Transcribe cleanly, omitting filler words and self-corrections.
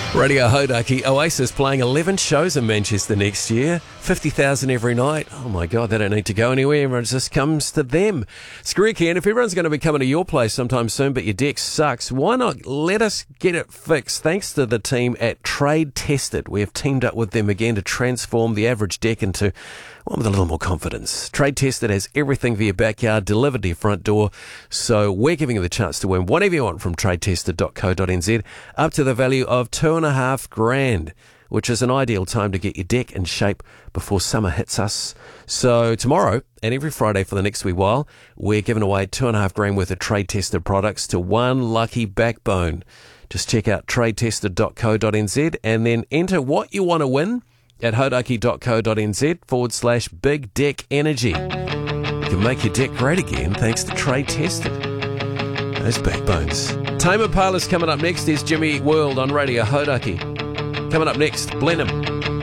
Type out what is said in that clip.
Radio Hodaki, Oasis playing 11 shows in Manchester next year, 50,000 every night. Oh my God, they don't need to go anywhere, it just comes to them. Skreki, and if everyone's going to be coming to your place sometime soon, but your deck sucks, why not let us get it fixed? Thanks to the team at Trade Tested. We have teamed up with them again to transform the average deck into one with a little more confidence. Trade Tested has everything for your backyard delivered to your front door, so we're giving you the chance to win whatever you want from tradetested.co.nz, up to the value of $2,500, which is an ideal time to get your deck in shape before summer hits us. So tomorrow and every Friday for the next wee while, we're giving away $2,500 worth of Trade Tested products to one lucky backbone. Just check out tradetested.co.nz and then enter what you want to win at hodaki.co.nz/big deck energy. You can make your deck great again thanks to Trade Tested. Those backbones. Tame Impala's coming up next. There's Jimmy World on Radio Hodaki. Coming up next, Blenheim.